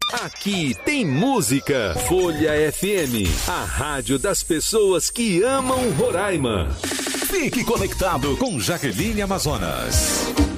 Aqui tem música. Folha FM, a rádio das pessoas que amam Roraima. Fique conectado com Jaqueline Amazonas.